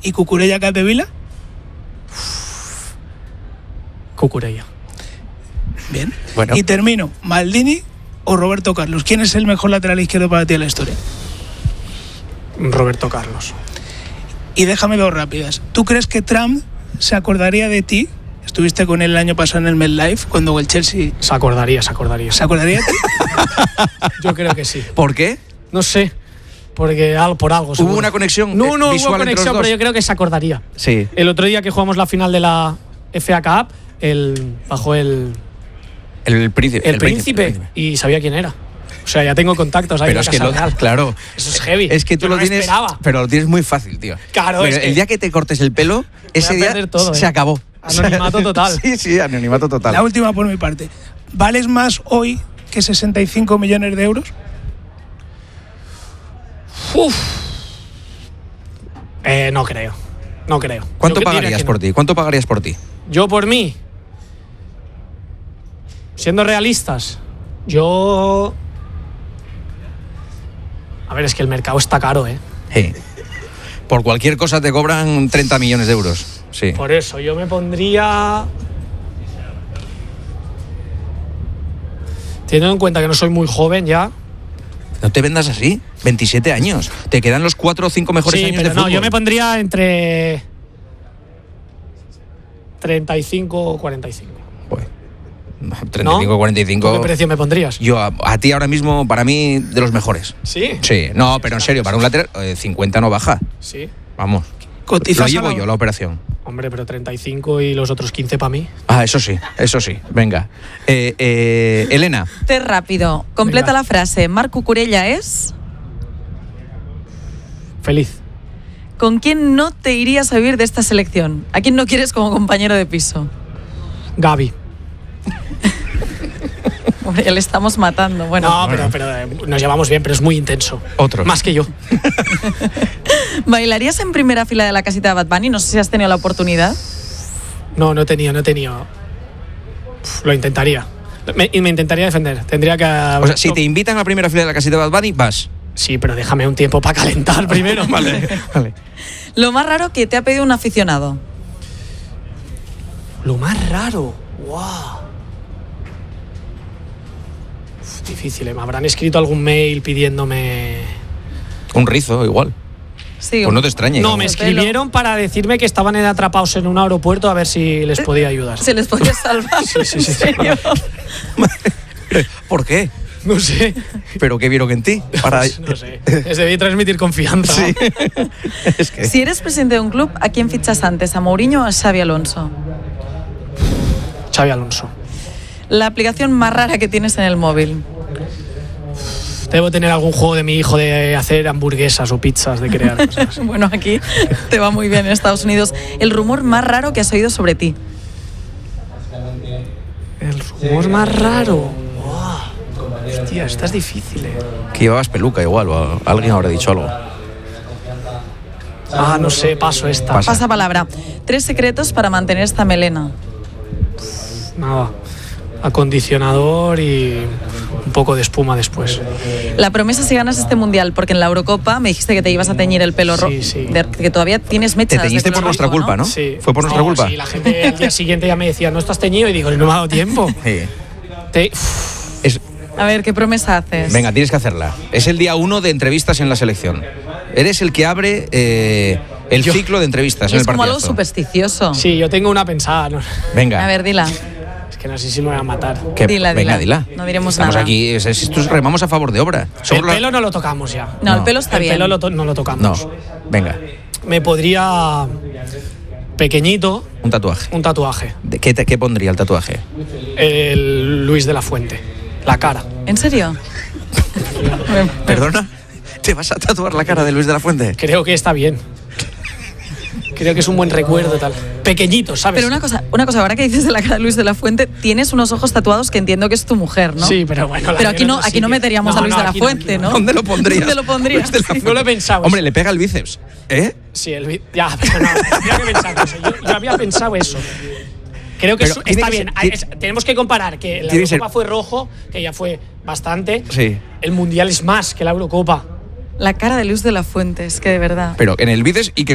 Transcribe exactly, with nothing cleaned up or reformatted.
y Cucurella Capdevila. Cucurella. Bien. Bueno. Y termino, Maldini o Roberto Carlos. ¿Quién es el mejor lateral izquierdo para ti en la historia? Roberto Carlos. Y déjame dos rápidas. ¿Tú crees que Trump se acordaría de ti? Estuviste con él el año pasado en el MetLife, cuando el Chelsea... Se acordaría, se acordaría. ¿Se acordaría de ti? Yo creo que sí. ¿Por qué? No sé, porque al- por algo. ¿Hubo seguro. una conexión No, no eh, visual hubo entre los conexión, dos? pero yo creo que se acordaría. Sí. El otro día que jugamos la final de la F A Cup, el, bajó el, El príncipe. el, príncipe, el príncipe. y sabía quién era. O sea, ya tengo contactos ahí. Pero en es la que Casa lo, Real. claro. Eso es heavy. Es que tú Yo lo no tienes, esperaba. pero lo tienes muy fácil, tío. Claro, Pero es que- el día que te cortes el pelo, ese a día perder todo, se ¿eh? acabó. Anonimato total. Sí, sí, anonimato total. La última por mi parte. ¿Vales más hoy que sesenta y cinco millones de euros? Uf. Eh, no creo. No creo. ¿Cuánto Yo que- diría pagarías que no. por ti? ¿Cuánto pagarías por ti? Yo por mí. Siendo realistas, yo... A ver, es que el mercado está caro, ¿eh? Sí. Por cualquier cosa te cobran treinta millones de euros. Sí. Por eso, yo me pondría... Teniendo en cuenta que no soy muy joven ya... No te vendas así. veintisiete años. Te quedan los cuatro o cinco mejores Sí, años pero de no, fútbol. yo me pondría entre... treinta y cinco o cuarenta y cinco. Joder. No, treinta y cinco, cuarenta y cinco. ¿Tú ¿Qué precio me pondrías? Yo a, a ti ahora mismo, para mí, de los mejores. ¿Sí? Sí. No, pero en serio, para un lateral, eh, cincuenta no baja. Sí. Vamos. Cotizas Lo a llevo la- yo, la operación. Hombre, pero treinta y cinco y los otros quince para mí. Ah, eso sí, eso sí. Venga. Eh, eh, Elena. Té rápido. Completa Venga. la frase. Marc Cucurella es... Feliz. ¿Con quién no te irías a vivir de esta selección? ¿A quién no quieres como compañero de piso? Gaby. Hombre, ya le estamos matando. Bueno, No, pero, pero eh, nos llevamos bien, pero es muy intenso. Otro. Más que yo. ¿bailarías en primera fila de la casita de Bad Bunny? No sé si has tenido la oportunidad. No, no he tenido, no he tenido. Uf, lo intentaría. Me, y me intentaría defender. Tendría que... O sea, si te invitan a la primera fila de la casita de Bad Bunny, vas. Sí, pero déjame un tiempo para calentar primero. Vale, vale. Lo más raro que te ha pedido un aficionado. Lo más raro. Wow. Uf, difícil, ¿eh? Me habrán escrito algún mail pidiéndome... Un rizo, igual. Sí, Pues no te extrañe. No, ¿no? me el escribieron para decirme que estaban atrapados en un aeropuerto a ver si les podía ayudar. se les podía salvar. Sí, sí, sí. ¿En serio? ¿Por qué? No sé. ¿Pero qué vieron en ti? Para... No sé. Les debí transmitir confianza. Sí. Es que... Si eres presidente de un club, ¿a quién fichas antes? ¿A Mourinho o a Xavi Alonso? Xavi Alonso. La aplicación más rara que tienes en el móvil. Debo tener algún juego de mi hijo de hacer hamburguesas o pizzas, de crear cosas. Bueno, aquí te va muy bien en Estados Unidos. El rumor más raro que has oído sobre ti. El rumor más raro. Wow. Hostia, esta es difícil, eh. Que llevabas peluca igual, o alguien habrá dicho algo. Ah, no sé, paso esta. Pasa. Pasa palabra. Tres secretos para mantener esta melena. Nada. Acondicionador y un poco de espuma después. La promesa si ganas este mundial, porque en la Eurocopa me dijiste que te ibas a teñir el pelo Sí, rojo, sí. que todavía tienes Te mechas. de teñiste color por nuestra rojo, culpa, ¿no? Sí. ¿Fue por nuestra No, culpa? Sí, la gente al día siguiente ya me decía, ¿no estás teñido? Y digo, no me ha dado tiempo. Sí. Te- Es... A ver, ¿qué promesa haces? Venga, tienes que hacerla. Es el día uno de entrevistas en la selección. Eres el que abre eh, el Yo- ciclo de entrevistas Y en es el como algo partidazo. supersticioso. Sí, yo tengo una pensada. ¿no? Venga. A ver, dila. Es que no sé si me voy a matar. Que- Dila, venga, dila. dila. No diremos Estamos nada. aquí, es, es- esto es remamos a favor de obra. El Somos la- pelo no lo tocamos ya. No, el No. pelo está el bien. pelo lo to- no lo No, tocamos. venga, Me podría... Pequeñito, un tatuaje. un tatuaje. ¿De qué, te- qué pondría el tatuaje? El Luis de la Fuente. La cara. ¿En serio? ¿Perdona? ¿Te vas a tatuar la cara de Luis de la Fuente? Creo que está bien. Creo que es un buen recuerdo tal. Pequeñito, ¿sabes? Pero una cosa, una cosa, ahora que dices de la cara de Luis de la Fuente, tienes unos ojos tatuados que entiendo que es tu mujer, ¿no? Sí, pero bueno. la Pero aquí tiene no, en otro aquí no sitio. meteríamos No, a Luis no, de la aquí no, Fuente, aquí ¿no? ¿Dónde lo pondrías? ¿Dónde lo pondrías? Luis de la No lo he pensado. Hombre, le pega el bíceps. ¿Eh? Sí, el vi- ya, pero no, tendría que pensar eso. Yo, yo había pensado eso. Creo que Pero es- tiene está que bien. ser- Hay- es- tenemos que comparar que la tiene que ser- Eurocopa fue rojo, que ya fue bastante. Sí. El Mundial es más que la Eurocopa. La cara de Luis de la Fuente, es que de verdad. Pero en el bíceps y que